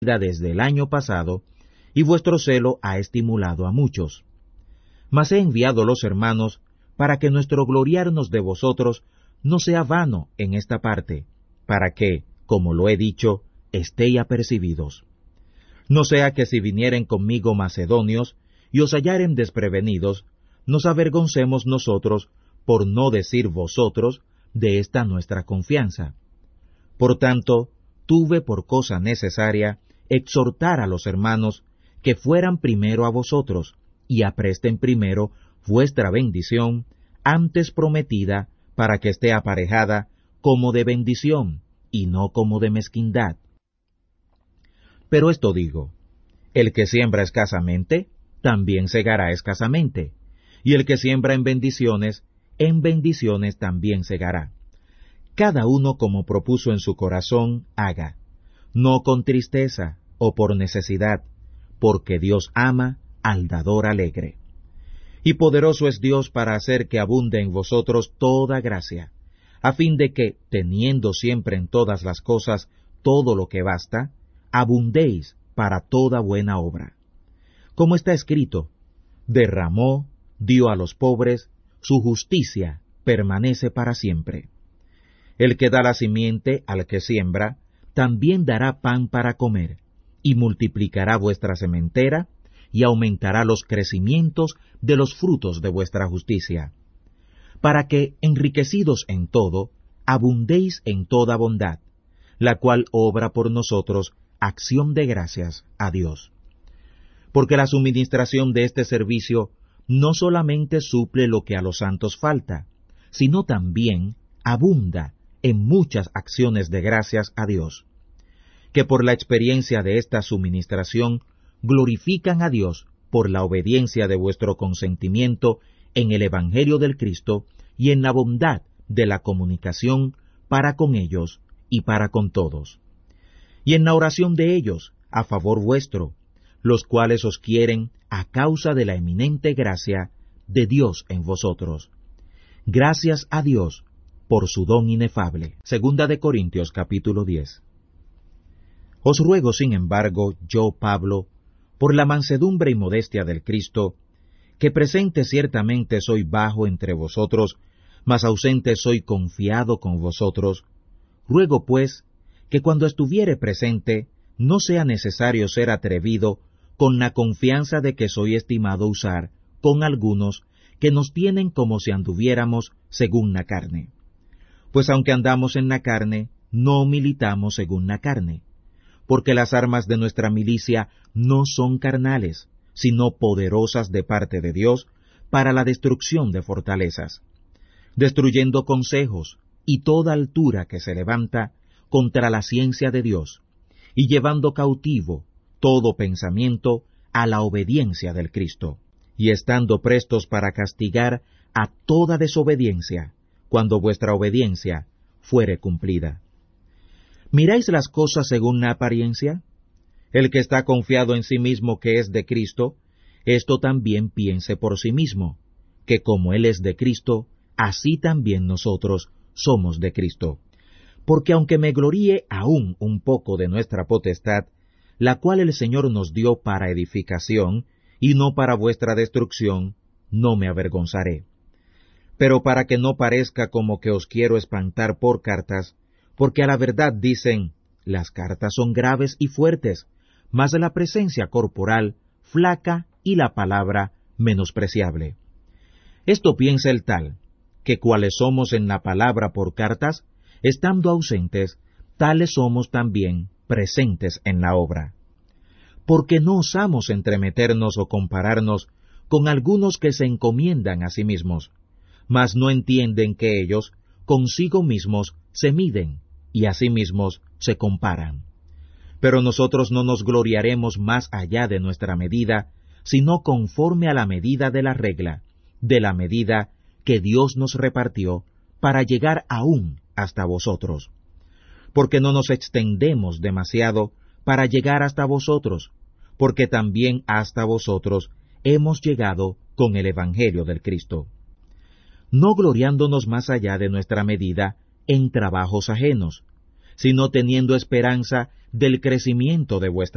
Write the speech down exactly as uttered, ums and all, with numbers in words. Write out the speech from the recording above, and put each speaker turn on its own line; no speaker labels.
benigna desde el año pasado, y vuestro celo ha estimulado a muchos. Mas he enviado los hermanos para que nuestro gloriarnos de vosotros no sea vano en esta parte, para que, como lo he dicho, estéis apercibidos. No sea que si vinieren conmigo macedonios y os hallaren desprevenidos, nos avergoncemos nosotros, por no decir vosotros, de esta nuestra confianza. Por tanto, tuve por cosa necesaria exhortar a los hermanos que fueran primero a vosotros, y apresten primero vuestra bendición, antes prometida, para que esté aparejada como de bendición, y no como de mezquindad. Pero esto digo, el que siembra escasamente, también segará escasamente, y el que siembra en bendiciones, en bendiciones también segará. Cada uno como propuso en su corazón, haga, no con tristeza o por necesidad, porque Dios ama al dador alegre. Y poderoso es Dios para hacer que abunde en vosotros toda gracia, a fin de que, teniendo siempre en todas las cosas todo lo que basta, abundéis para toda buena obra. Como está escrito, derramó, dio a los pobres, su justicia permanece para siempre. El que da la simiente al que siembra, también dará pan para comer, y multiplicará vuestra sementera, y aumentará los crecimientos de los frutos de vuestra justicia, para que, enriquecidos en todo, abundéis en toda bondad, la cual obra por nosotros acción de gracias a Dios. Porque la suministración de este servicio no solamente suple lo que a los santos falta, sino también abunda en muchas acciones de gracias a Dios, que por la experiencia de esta suministración glorifican a Dios por la obediencia de vuestro consentimiento en el Evangelio del Cristo y en la bondad de la comunicación para con ellos y para con todos. Y en la oración de ellos, a favor vuestro, los cuales os quieren a causa de la eminente gracia de Dios en vosotros. Gracias a Dios por su don inefable. Segunda de Corintios capítulo diez. Os ruego, sin embargo, yo, Pablo, por la mansedumbre y modestia del Cristo, que presente ciertamente soy bajo entre vosotros, mas ausente soy confiado con vosotros, ruego pues, que cuando estuviere presente, no sea necesario ser atrevido con la confianza de que soy estimado usar con algunos que nos tienen como si anduviéramos según la carne. Pues aunque andamos en la carne, no militamos según la carne, porque las armas de nuestra milicia no son carnales, sino poderosas de parte de Dios para la destrucción de fortalezas, destruyendo consejos y toda altura que se levanta contra la ciencia de Dios, y llevando cautivo todo pensamiento a la obediencia del Cristo, y estando prestos para castigar a toda desobediencia, cuando vuestra obediencia fuere cumplida. ¿Miráis las cosas según la apariencia? El que está confiado en sí mismo que es de Cristo, esto también piense por sí mismo, que como Él es de Cristo, así también nosotros somos de Cristo. Porque aunque me gloríe aún un poco de nuestra potestad, la cual el Señor nos dio para edificación, y no para vuestra destrucción, no me avergonzaré. Pero para que no parezca como que os quiero espantar por cartas, porque a la verdad dicen, las cartas son graves y fuertes, mas la presencia corporal flaca y la palabra menospreciable. Esto piensa el tal, que cuales somos en la palabra por cartas, estando ausentes, tales somos también presentes en la obra. Porque no osamos entremeternos o compararnos con algunos que se encomiendan a sí mismos, mas no entienden que ellos consigo mismos se miden y a sí mismos se comparan. Pero nosotros no nos gloriaremos más allá de nuestra medida, sino conforme a la medida de la regla, de la medida que Dios nos repartió para llegar aún hasta vosotros. Porque no nos extendemos demasiado para llegar hasta vosotros, porque también hasta vosotros hemos llegado con el Evangelio del Cristo. No gloriándonos más allá de nuestra medida en trabajos ajenos, sino teniendo esperanza del crecimiento de vuestra